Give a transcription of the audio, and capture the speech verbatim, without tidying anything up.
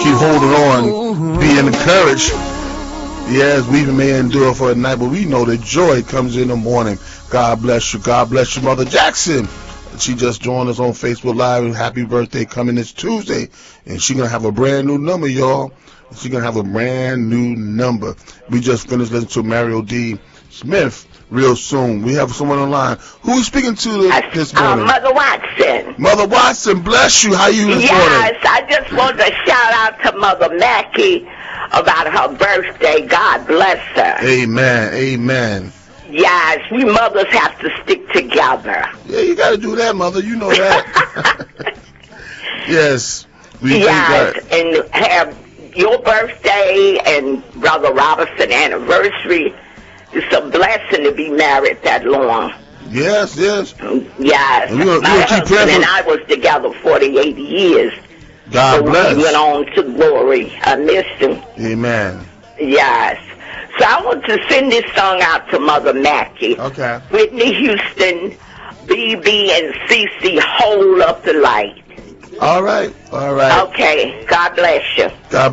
Keep holding on. Be encouraged. Yes, weeping may endure for a night, but we know that joy comes in the morning. God bless you. God bless you, Mother Jackson. She just joined us on Facebook Live. Happy birthday coming this Tuesday. And she's going to have a brand new number, y'all. She's going to have a brand new number. We just finished listening to Mario D. Smith real soon. We have someone online. Who is speaking to this morning? Uh, Mother Watson. Mother Watson, bless you. How you this yes, morning? Yes, I just want to shout out to Mother Mackie about her birthday. God bless her. Amen. Amen. Yes, we mothers have to stick together. Yeah, you got to do that, Mother. You know that. Yes. We yes, and have your birthday and Brother Robertson anniversary. It's a blessing to be married that long. Yes, yes. Yes. And we're gonna, My we're gonna husband and I was together forty-eight years. God so bless. He went on to glory. I missed him. Amen. Yes. So I want to send this song out to Mother Mackie. Okay. Whitney Houston, B B and Cece, Hold Up the Light. All right. All right. Okay. God bless you. God